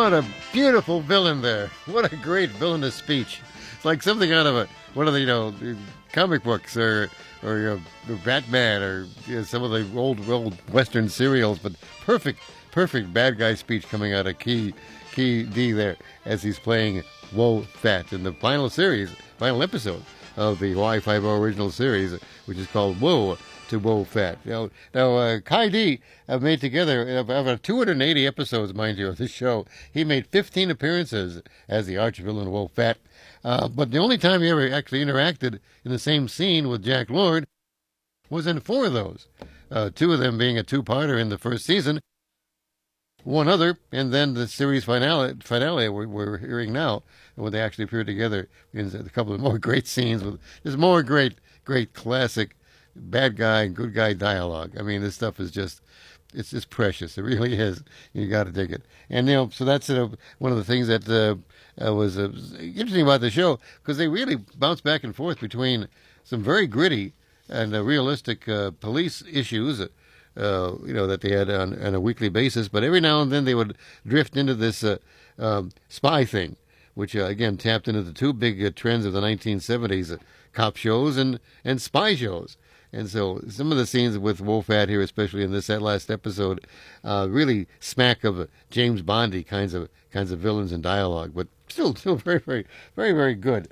What a beautiful villain there. What a great villainous speech. It's like something out of one of the comic books or Batman or some of the old Western serials, but perfect bad guy speech coming out of Key D there as he's playing Wo Fat in the final episode of the Hawaii Five-0 original series, which is called Wo to Wo Fat. Now Kai D made together about 280 episodes, mind you, of this show. He made 15 appearances as the arch-villain Wo Fat, but the only time he ever actually interacted in the same scene with Jack Lord was in 4 of those, 2 of them being a two-parter in the first season, one other, and then the series finale we're hearing now, when they actually appeared together in a couple of more great scenes with just more great classic bad guy and good guy dialogue. I mean, this stuff is it's just precious. It really is. You got to dig it. And so that's one of the things that was interesting about the show, because they really bounce back and forth between some very gritty and realistic police issues. That they had on a weekly basis, but every now and then they would drift into this spy thing, which again tapped into the 2 big trends of the 1970s: cop shows and spy shows. And so some of the scenes with Wo Fat here, especially in that last episode, really smack of James Bondy kinds of villains and dialogue, but still very, very, very, very good.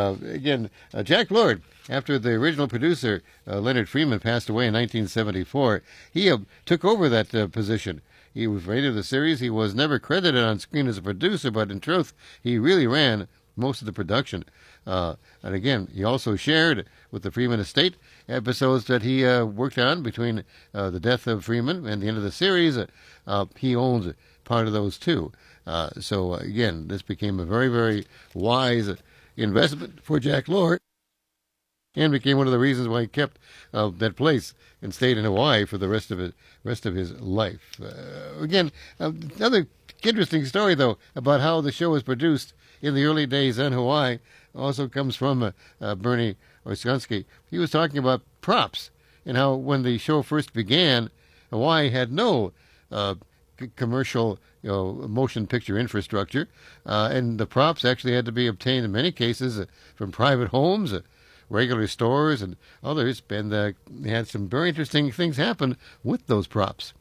Jack Lord, after the original producer, Leonard Freeman, passed away in 1974, he took over that position. He was rated of the series. He was never credited on screen as a producer, but in truth, he really ran most of the production. And again, he also shared with the Freeman estate episodes that he worked on between the death of Freeman and the end of the series. He owns part of those too. So again, this became a very, very wise investment for Jack Lord, and became one of the reasons why he kept that place and stayed in Hawaii for the rest of his life. Another interesting story, though, about how the show was produced in the early days in Hawaii also comes from Bernie Orsonsky. He was talking about props and how when the show first began, Hawaii had no commercial motion picture infrastructure, and the props actually had to be obtained in many cases from private homes, regular stores, and others, and they had some very interesting things happen with those props.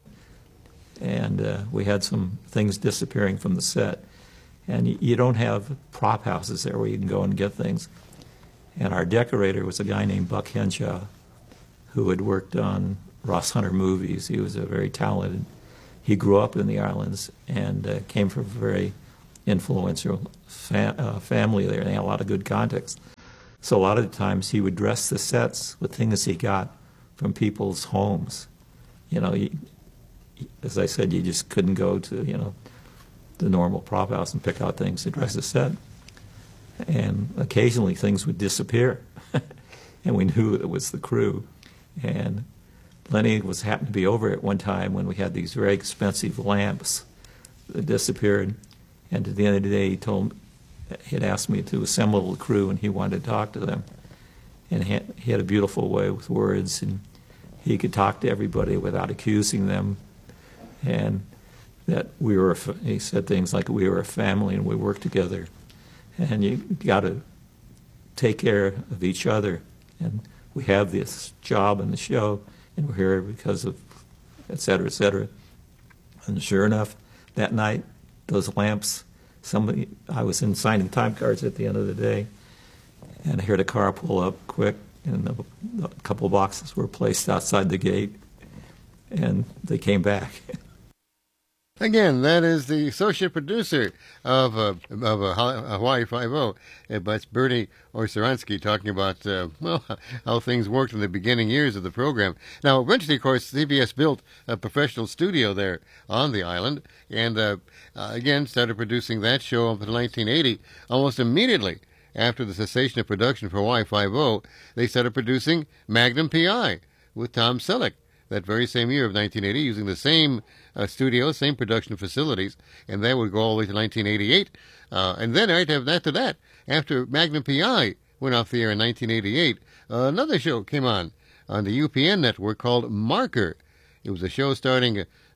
And we had some things disappearing from the set, and you don't have prop houses there where you can go and get things. And our decorator was a guy named Buck Henshaw, who had worked on Ross Hunter movies. He was a very talented. He grew up in the islands and came from a very influential family there, and they had a lot of good contacts. So a lot of the times he would dress the sets with things he got from people's homes. As I said, you just couldn't go to, the normal prop house and pick out things to dress the set. And occasionally things would disappear, and we knew it was the crew. And Lenny happened to be over at one time when we had these very expensive lamps that disappeared. And at the end of the day, he had asked me to assemble the crew, and he wanted to talk to them. And he had a beautiful way with words, and he could talk to everybody without accusing them. And that he said things like, we were a family and we worked together. And you got to take care of each other. And we have this job in the show, and we're here because of et cetera, et cetera. And sure enough, that night, those lamps, I was in signing time cards at the end of the day, and I heard a car pull up quick, and a couple of boxes were placed outside the gate, and they came back. Again, that is the associate producer of Hawaii Five-0. That's Bernie Orsonsky talking about, how things worked in the beginning years of the program. Now, eventually, of course, CBS built a professional studio there on the island, and again, started producing that show up in 1980. Almost immediately after the cessation of production for Hawaii Five-0, they started producing Magnum P.I. with Tom Selleck that very same year of 1980, using the same studio, same production facilities, and that would go all the way to 1988. And then right after that, after Magnum P.I. went off the air in 1988, another show came on the UPN network called Marker. It was a show starring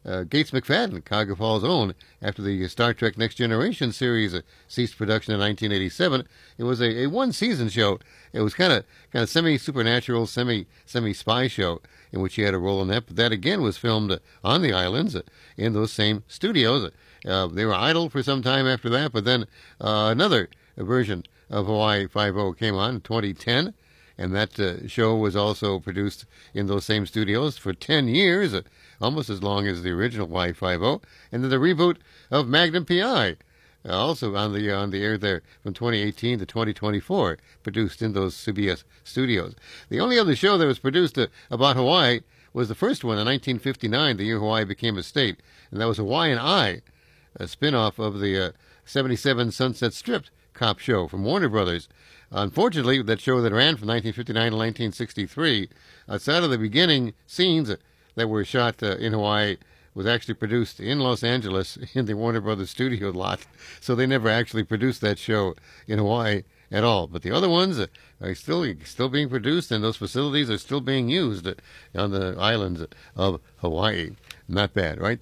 Gates McFadden, Cuyahoga Falls' own, after the Star Trek Next Generation series ceased production in 1987. It was a one-season show. It was kind of semi-supernatural, semi-spy show in which he had a role in that. But that again was filmed on the islands in those same studios. They were idle for some time after that, but then another version of Hawaii Five-0 came on in 2010. And that show was also produced in those same studios for 10 years, almost as long as the original Hawaii Five-0. And then the reboot of Magnum P.I., also on the air there from 2018 to 2024, produced in those CBS studios. The only other show that was produced about Hawaii was the first one in 1959, the year Hawaii became a state, and that was Hawaiian Eye, a spin-off of the 77 Sunset Strip cop show from Warner Brothers. Unfortunately, that show that ran from 1959 to 1963, outside of the beginning scenes that were shot in Hawaii, was actually produced in Los Angeles in the Warner Brothers studio lot. So they never actually produced that show in Hawaii at all. But the other ones are still being produced, and those facilities are still being used on the islands of Hawaii. Not bad, right?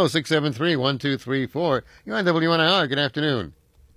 330-673-1234. You're on WNIR. Good afternoon.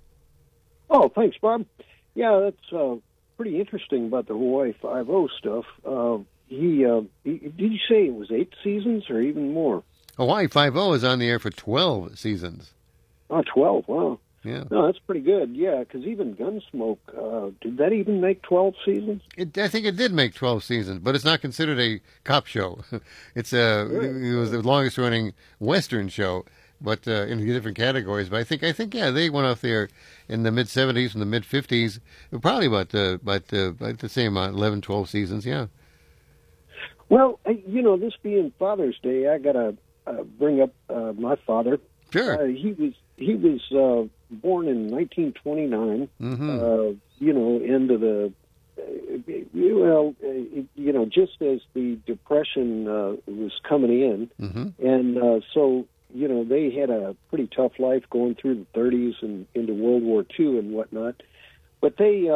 Oh, thanks, Bob. Yeah, that's pretty interesting about the Hawaii Five-0 stuff. Did you say it was 8 seasons or even more? Hawaii Five-0 is on the air for 12 seasons. Oh, 12, wow. Yeah. No, that's pretty good, yeah, because even Gunsmoke, did that even make 12 seasons? I think it did make 12 seasons, but it's not considered a cop show. It was the longest-running Western show, but in the different categories. But I think, yeah, they went off there in the mid-'70s and the mid-'50s, probably about the same amount, 11, 12 seasons, yeah. Well, this being Father's Day, I got to bring up my father. Sure. He was born in 1929, end of the, just as the Depression was coming in. Mm-hmm. And so, they had a pretty tough life going through the 30s and into World War II and whatnot. But they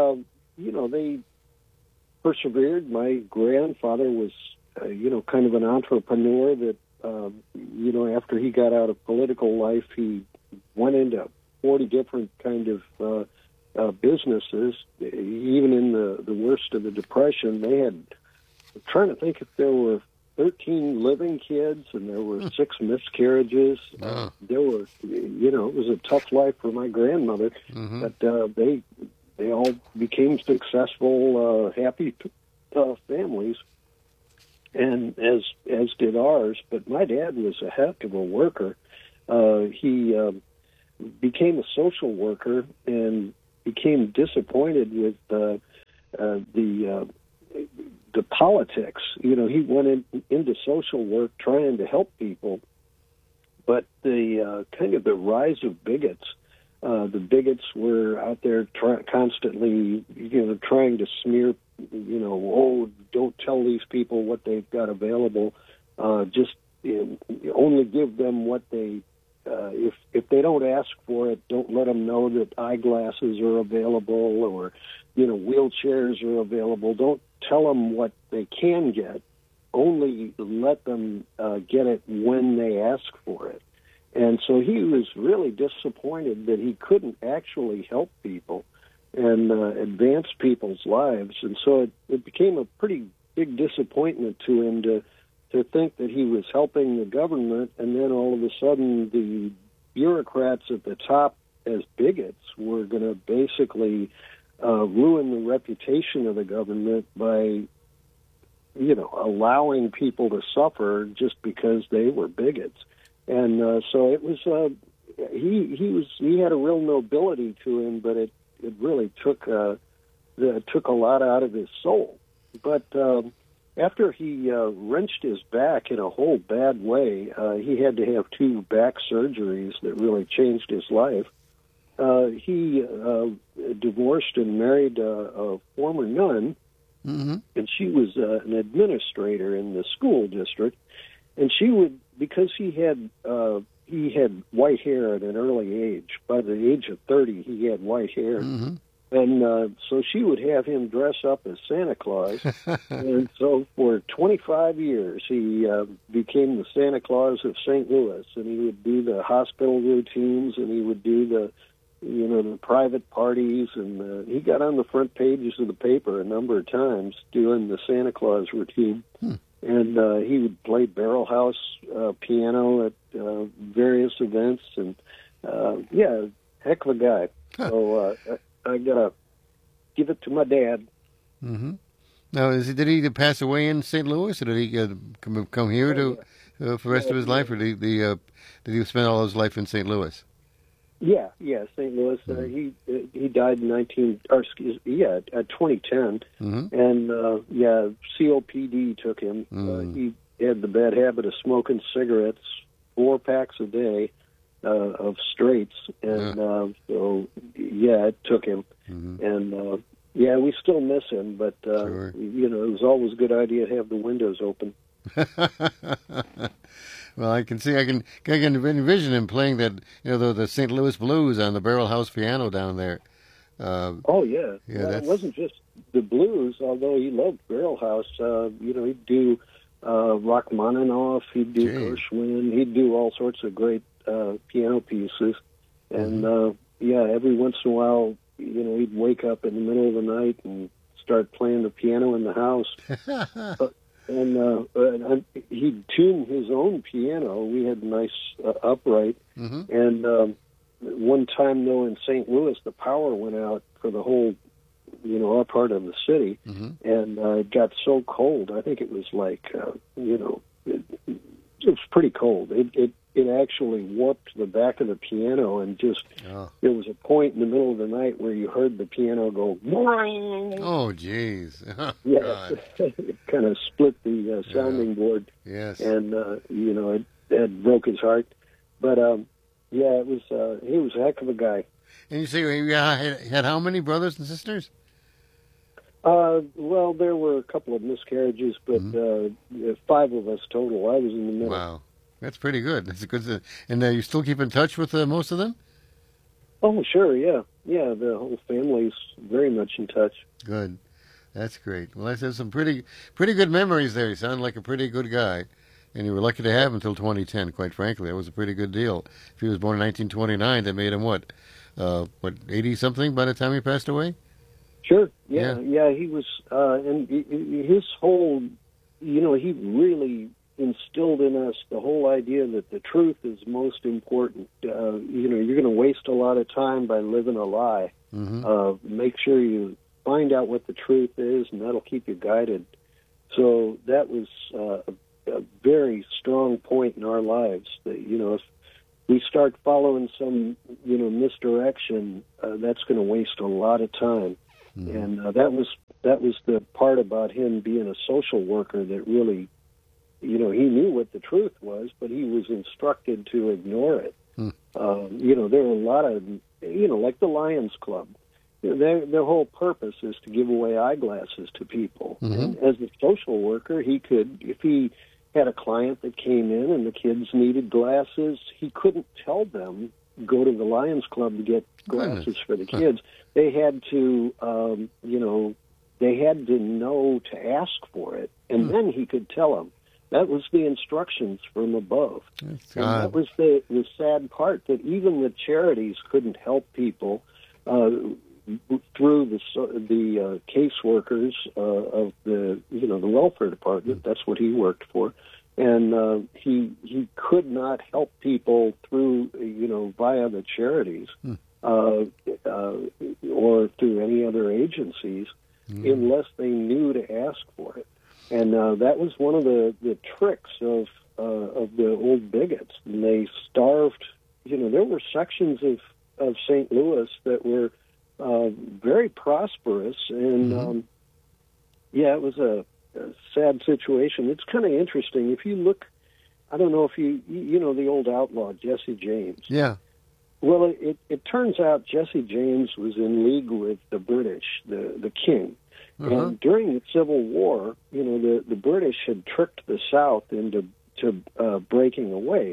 persevered. My grandfather was, kind of an entrepreneur that, after he got out of political life, he went into 40 different kind of businesses. Even in the worst of the Depression, they had, I'm trying to think if there were 13 living kids and there were 6 miscarriages. There were, it was a tough life for my grandmother, but they all became successful, happy families, and as did ours. But my dad was a heck of a worker. He became a social worker and became disappointed with the politics. He went into social work trying to help people, but the kind of the rise of bigots. The bigots were out there constantly, trying to smear, don't tell these people what they've got available. Just only give them what they, if they don't ask for it, don't let them know that eyeglasses are available or, wheelchairs are available. Don't tell them what they can get. Only let them get it when they ask for it. And so he was really disappointed that he couldn't actually help people and advance people's lives. And so it became a pretty big disappointment to him to think that he was helping the government, and then all of a sudden the bureaucrats at the top as bigots were going to basically ruin the reputation of the government by, allowing people to suffer just because they were bigots. And so it was. He had a real nobility to him, but it really took a lot out of his soul. But after he wrenched his back in a whole bad way, he had to have 2 back surgeries that really changed his life. He divorced and married a former nun, and she was an administrator in the school district. And she would, because he had white hair at an early age. By the age of 30, he had white hair. And so she would have him dress up as Santa Claus. And so for 25 years, he became the Santa Claus of St. Louis. And he would do the hospital routines, and he would do the private parties. And he got on the front pages of the paper a number of times doing the Santa Claus routine. And he would play barrel house piano at various events. And, heck of a guy. So I got to give it to my dad. Mm-hmm. Now, did he pass away in St. Louis, or did he come here for the rest of his life, or did he spend all his life in St. Louis? Yeah, St. Louis. He died in 2010, and COPD took him. He had the bad habit of smoking cigarettes, 4 packs a day of straights, and it took him. And we still miss him, but sure. It was always a good idea to have the windows open. Well, I can envision him playing that, the St. Louis blues on the barrel house piano down there. It wasn't just the blues, although he loved barrel house. He'd do Rachmaninoff, he'd do Gershwin, he'd do all sorts of great piano pieces. And every once in a while, he'd wake up in the middle of the night and start playing the piano in the house. And he'd tune his own piano. We had a nice upright. And one time, though, in St. Louis, the power went out for the whole, our part of the city. And it got so cold. I think it was like, it was pretty cold. It actually warped the back of the piano, and there was a point in the middle of the night where you heard the piano go. Oh, jeez! It kind of split the sounding board. Yes, and it broke his heart. But it was he was a heck of a guy. And you say he had how many brothers and sisters? Well, there were a couple of miscarriages, but 5 of us total. I was in the middle. Wow. That's pretty good. That's a good. And you still keep in touch with most of them? Oh, sure, yeah. The whole family's very much in touch. Good. That's great. Well, that's some pretty good memories there. You sound like a pretty good guy. And you were lucky to have him until 2010, quite frankly. That was a pretty good deal. If he was born in 1929, that made him 80-something by the time he passed away? Sure, yeah. He was, and his whole, he really instilled in us the whole idea that the truth is most important. You're going to waste a lot of time by living a lie. Make sure you find out what the truth is, and that'll keep you guided. So that was a very strong point in our lives. That if we start following some misdirection, that's going to waste a lot of time. And that was the part about him being a social worker that really. He knew what the truth was, but he was instructed to ignore it. There were a lot of, like the Lions Club. Their whole purpose is to give away eyeglasses to people. And as a social worker, he could, if he had a client that came in and the kids needed glasses, he couldn't tell them, go to the Lions Club to get glasses for the kids. They had to, they had to know to ask for it, and then he could tell them. That was the instructions from above. And that was the sad part, that even the charities couldn't help people through the caseworkers of the welfare department. That's what he worked for. And he could not help people through, via the charities or through any other agencies unless they knew to ask for it. And that was one of the tricks of the old bigots. And they starved, there were sections of St. Louis that were very prosperous. And, it was a sad situation. It's kind of interesting. If you look, I don't know if you know the old outlaw, Jesse James. Yeah. Well, it turns out Jesse James was in league with the British, the king. And during the Civil War, the British had tricked the South into breaking away.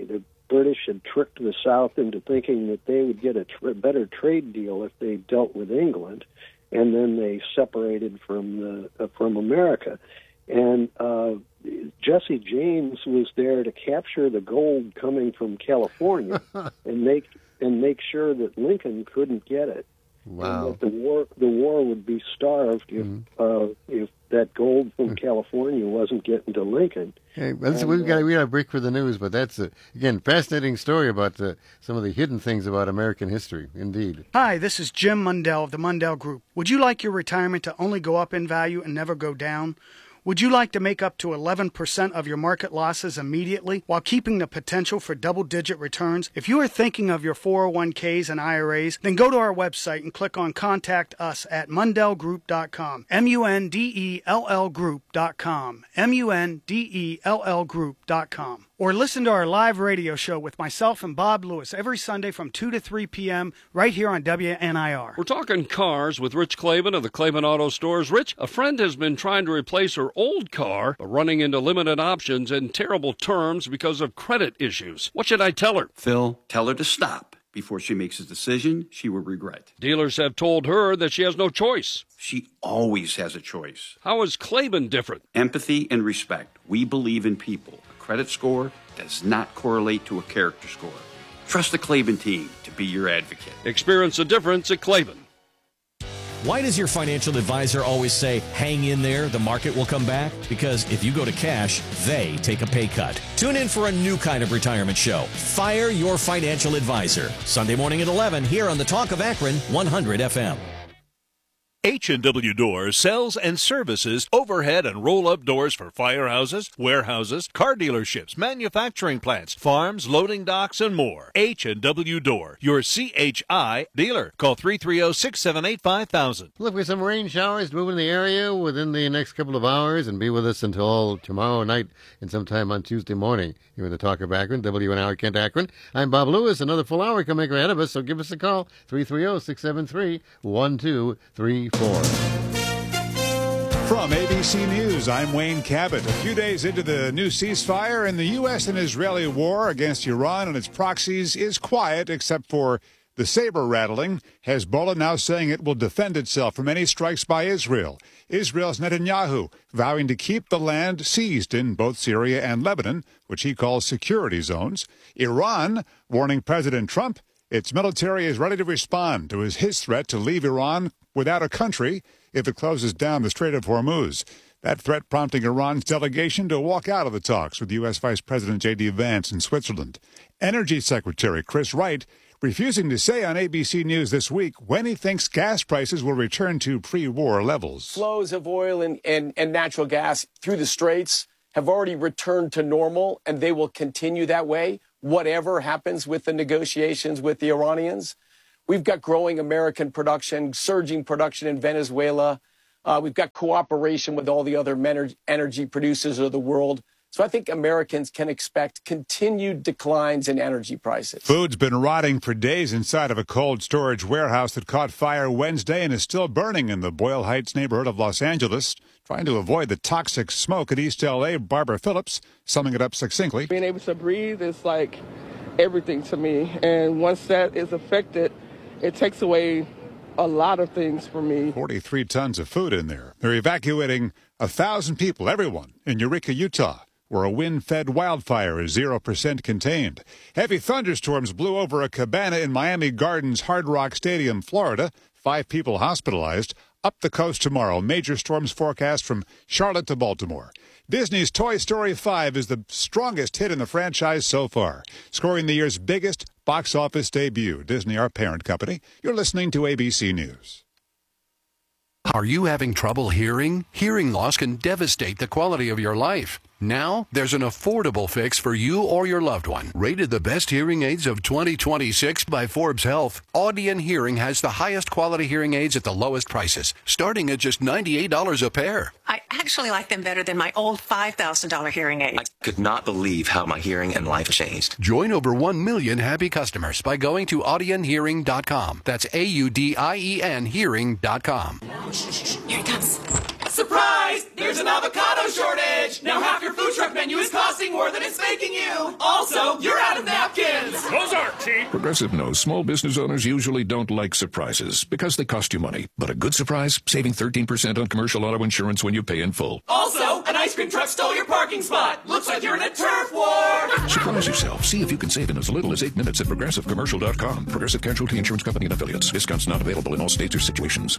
British had tricked the South into thinking that they would get a better trade deal if they dealt with England, and then they separated from America. And Jesse James was there to capture the gold coming from California and make sure that Lincoln couldn't get it. Wow. And that the war would be starved if that gold from California wasn't getting to Lincoln. Hey, we got a break for the news, but that's again fascinating story about some of the hidden things about American history. Indeed. Hi, this is Jim Mundell of the Mundell Group. Would you like your retirement to only go up in value and never go down? Would you like to make up to 11% of your market losses immediately while keeping the potential for double-digit returns? If you are thinking of your 401ks and IRAs, then go to our website and click on Contact Us at MundellGroup.com. MUNDELL Group.com. MUNDELL Group.com. Or listen to our live radio show with myself and Bob Lewis every Sunday from 2 to 3 p.m. right here on WNIR. We're talking cars with Rich Clavin of the Clavin Auto Stores. Rich, a friend has been trying to replace her old car, but running into limited options and terrible terms because of credit issues. What should I tell her? Phil, tell her to stop before she makes a decision she will regret. Dealers have told her that she has no choice. She always has a choice. How is Clavin different? Empathy and respect. We believe in people. Credit score does not correlate to a character score. Trust the Clavin team to be your advocate. Experience the difference at Clavin. Why does your financial advisor always say, hang in there, the market will come back? Because if you go to cash, they take a pay cut. Tune in for a new kind of retirement show, Fire Your Financial Advisor, Sunday morning at 11 here on the Talk of Akron 100 FM. H&W Doors sells and services overhead and roll-up doors for firehouses, warehouses, car dealerships, manufacturing plants, farms, loading docks, and more. H&W Door, your CHI dealer. Call 330-678-5000. Look, we have some rain showers moving in the area within the next couple of hours, and be with us until tomorrow night and sometime on Tuesday morning. Here in the Talk of Akron, WNIR Kent Akron. I'm Bob Lewis. Another full hour coming ahead of us, so give us a call, 330-673-1234. From ABC News, I'm Wayne Cabot. A few days into the new ceasefire, and the U.S. and Israeli war against Iran and its proxies is quiet, except for the saber rattling. Hezbollah now saying it will defend itself from any strikes by Israel. Israel's Netanyahu vowing to keep the land seized in both Syria and Lebanon, which he calls security zones. Iran warning President Trump its military is ready to respond to his threat to leave Iran without a country if it closes down the Strait of Hormuz. That threat prompting Iran's delegation to walk out of the talks with U.S. Vice President J.D. Vance in Switzerland. Energy Secretary Chris Wright refusing to say on ABC News this week when he thinks gas prices will return to pre-war levels. Flows of oil and natural gas through the straits have already returned to normal, and they will continue that way, whatever happens with the negotiations with the Iranians. We've got growing American production, surging production in Venezuela. We've got cooperation with all the other energy producers of the world. So I think Americans can expect continued declines in energy prices. Food's been rotting for days inside of a cold storage warehouse that caught fire Wednesday and is still burning in the Boyle Heights neighborhood of Los Angeles. Trying to avoid the toxic smoke at East L.A., Barbara Phillips, summing it up succinctly. Being able to breathe is like everything to me. And once that is affected, it takes away a lot of things for me. 43 tons of food in there. They're evacuating 1,000 people, everyone, in Eureka, Utah, where a wind-fed wildfire is 0% contained. Heavy thunderstorms blew over a cabana in Miami Gardens Hard Rock Stadium, Florida. 5 people hospitalized. Up the coast tomorrow, major storms forecast from Charlotte to Baltimore. Disney's Toy Story 5 is the strongest hit in the franchise so far, scoring the year's biggest box office debut. Disney, our parent company. You're listening to ABC News. Are you having trouble hearing? Hearing loss can devastate the quality of your life. Now, there's an affordable fix for you or your loved one. Rated the best hearing aids of 2026 by Forbes Health, Audion Hearing has the highest quality hearing aids at the lowest prices, starting at just $98 a pair. I actually like them better than my old $5,000 hearing aid. I could not believe how my hearing and life changed. Join over 1 million happy customers by going to audionhearing.com. That's AUDIEN hearing.com. Here it comes. Surprise! There's an avocado shortage! Now half your food truck menu is costing more than it's making you! Also, you're out of napkins! Those aren't cheap! Progressive knows small business owners usually don't like surprises because they cost you money. But a good surprise, saving 13% on commercial auto insurance when you pay in full. Also, an ice cream truck stole your parking spot! Looks like you're in a turf war! Surprise yourself. See if you can save in as little as 8 minutes at ProgressiveCommercial.com. Progressive Casualty Insurance Company and Affiliates. Discounts not available in all states or situations.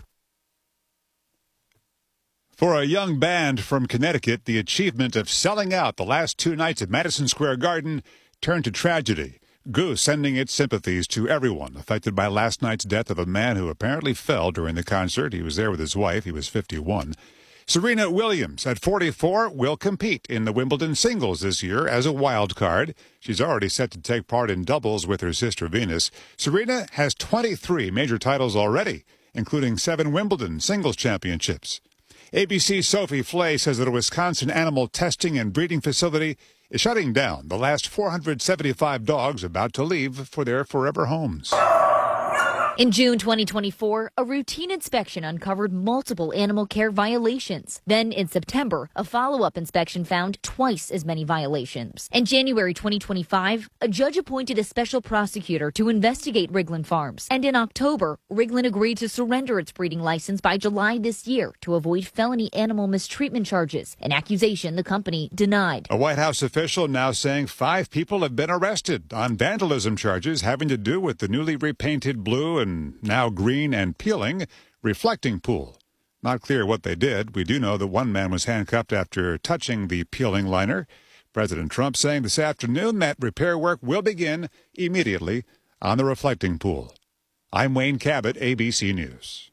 For a young band from Connecticut, the achievement of selling out the last 2 nights at Madison Square Garden turned to tragedy. Goose sending its sympathies to everyone affected by last night's death of a man who apparently fell during the concert. He was there with his wife. He was 51. Serena Williams, at 44, will compete in the Wimbledon singles this year as a wild card. She's already set to take part in doubles with her sister Venus. Serena has 23 major titles already, including 7 Wimbledon singles championships. ABC's Sophie Flay says that a Wisconsin animal testing and breeding facility is shutting down the last 475 dogs about to leave for their forever homes. In June 2024, a routine inspection uncovered multiple animal care violations. Then in September, a follow-up inspection found twice as many violations. In January 2025, a judge appointed a special prosecutor to investigate Rigland Farms. And in October, Rigland agreed to surrender its breeding license by July this year to avoid felony animal mistreatment charges, an accusation the company denied. A White House official now saying 5 people have been arrested on vandalism charges having to do with the newly repainted blue and now green and peeling reflecting pool. Not clear what they did. We do know that one man was handcuffed after touching the peeling liner. President Trump saying this afternoon that repair work will begin immediately on the reflecting pool. I'm Wayne Cabot, ABC News.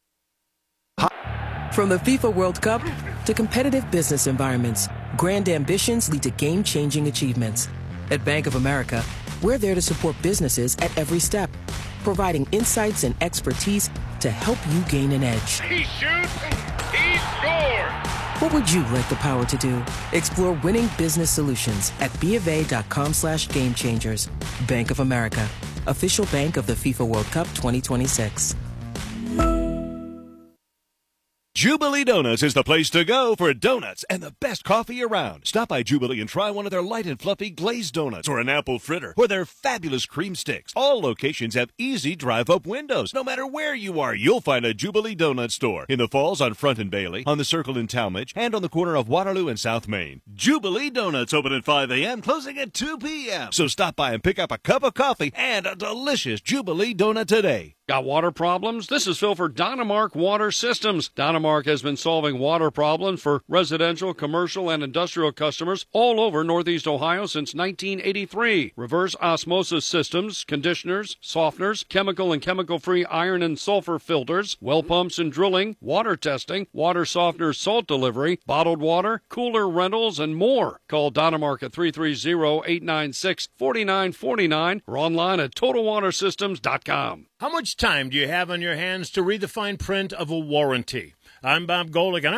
From the FIFA World Cup to competitive business environments, grand ambitions lead to game-changing achievements. At Bank of America, we're there to support businesses at every step, providing insights and expertise to help you gain an edge. He shoots, he scores! What would you like the power to do? Explore winning business solutions at BofA.com/gamechangers. Bank of America, official bank of the FIFA World Cup 2026. Jubilee Donuts is the place to go for donuts and the best coffee around. Stop by Jubilee and try one of their light and fluffy glazed donuts or an apple fritter or their fabulous cream sticks. All locations have easy drive-up windows. No matter where you are, you'll find a Jubilee Donut store. In the Falls on Front and Bailey, on the Circle in Talmadge, and on the corner of Waterloo and South Main. Jubilee Donuts open at 5 a.m., closing at 2 p.m. So stop by and pick up a cup of coffee and a delicious Jubilee Donut today. Got water problems? This is Phil for Dynamark Water Systems. Dynamark has been solving water problems for residential, commercial, and industrial customers all over Northeast Ohio since 1983. Reverse osmosis systems, conditioners, softeners, chemical and chemical-free iron and sulfur filters, well pumps and drilling, water testing, water softener salt delivery, bottled water, cooler rentals, and more. Call Dynamark at 330-896-4949 or online at TotalWaterSystems.com. How much time do you have on your hands to read the fine print of a warranty? I'm Bob Golick, and